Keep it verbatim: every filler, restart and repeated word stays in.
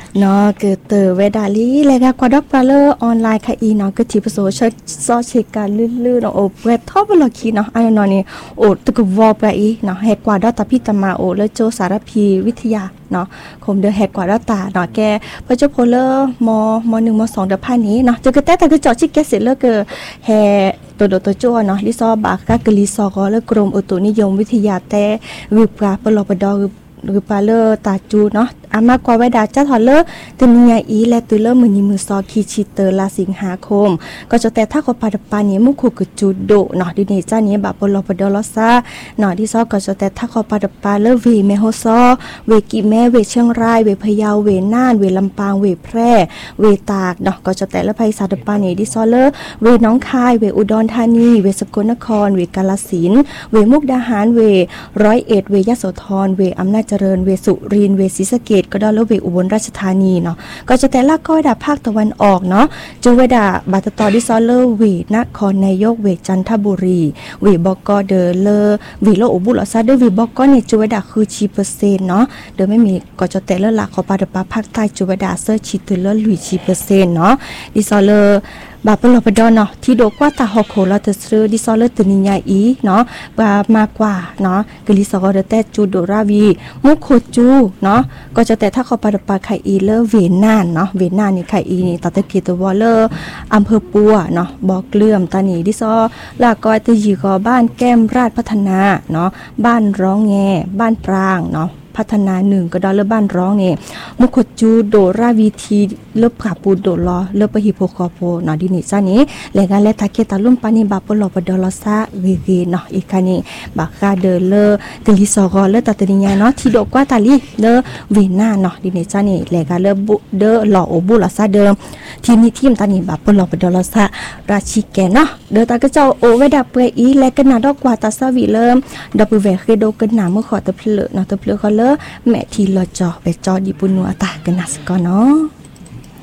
เนาะเกิดเตอเวดาลีแล้วก็กว่าดอกปลาเลอร์ออนไลน์ค่ะอีเนาะก็ที่ประสบชดซอเชการลื่นๆเนาะโอ้เว็บท็อปบล็อกคีเนาะอันนนี่โอ้ตะกวอปลาอีเนาะแฮกกว่าดอกตาพิตามาโอ้แล้วโจสารพีวิทยาเนาะคมเดอแฮกกว่าดอกตาเนาะแกพระเจ้าโพเลอร์มมหนึ่งมสองเดอผ้านี้เนาะจะก็แต่แต่ก็จอดชิกแกเสร็จแล้วก็แฮตัวโดตัวจ้วเนาะลิซอบากกะลิซอก็แล้วกรมอุตุนิยมวิทยาแต่วิปราปลอปดอหรือปาเลอร์ตาจูเนาะอามากว่าไว้ดาจ้าถอเลอร์ตัวนี้อีและตัวเลอร์มือนีมือซอคีชิเตอร์ลาสิงหาคมก็จะแต่ถ้าเขาปาดปานี้มุขกจูโดเนาะดิเนจ้านี้แบบปลอปดอลซาเนาะที่ซอก็จะแต่ถ้าเขาปาดปาเลอร์วีเมโฮซอเวกิแม่เวเชียงรายเวพะเยาเวน่านเวลำปางเวแพร่เวตากเนาะก็จะแต่ละภัยสาดปานี้ที่ซอเลอร์เวน้องคายเวอุดรธานีเวสกลนครเวกาฬสินธุ์เวมุกดาหารเวร้อยเอ็ดเวยโสธรเวอำนาจเจริญเวสุรินทร์เวศรีสะเกษก็ได้แล้วเวอุบลราชธานีเนาะก็จะแต่ละก้อยดาภาคตะวันออกเนาะจูเวดาบาตตอดิซอเลอร์เวนครนายกเวจันทบุรีเวบกเดอเลอวีโลอุบุลอซาเดวีบกเนี่ยจูเวดาคือชีเปอร์เซ็นต์เนาะเดี๋ยวไม่มีก็จะแต่ละหลักขอปาดปาภาคใต้จูเวดาเซอร์ชีตุเลอร์ลุยชีเปอร์เซ็นต์เนาะดิซอเลอร์บาปลอปดอนเนาะที่โดกว่าตาฮอกโคลาเตสเรดิซอเลตนิญาอีเนาะบามากกว่าเนาะกลิซอเดเตจูโดราวีมุโคจูเนาะก็จะแต่ถ้าเขาปาดปาไคอีเลอร์เวนานเนาะเวนานนี่ไคอีนี่ตาตะกีตัววอลเลอร์อำเภอปัวเนาะบอกเลื่อมตานีดิซอลากอยตะยีกอบ้านแก้มราชพัฒนาเนาะบ้านร้องแงบ้านปรางเนาะพัฒนาหนึ่งก็ดอเลือบ้านร้องเนี่ยมุขจูโดราวีทีเลือบขาปูโดลอเลือบปะหิโพคอโพเนาะดินิซ่านี้แหล่งานและทาเกตาลุ่มปานิบาปลอปดอลซาเวเวเนาะอีกคันนี้บากาเดอเลอกลิซอกอเลตัตนิญาเนาะที่โดกว่าตาลีเลอเวน่าเนาะดินิซ่านี่แหล่งานเลอบุเดอหล่อโอบุลซาเดิมทีนี้ทีมตานีบาปลอปดอลซาราชิแกเนาะเดอตากระเจ้าโอเวดาเปรอีและกันนาดอกกว่าตาซาวิเริ่มดับเวเคโดกันนาเมื่อขอตะเพลเนาะตะเพลเขาเลอแม่ทีลอจอไปจอดิปุนัวตากันนัสก่อนเนาะ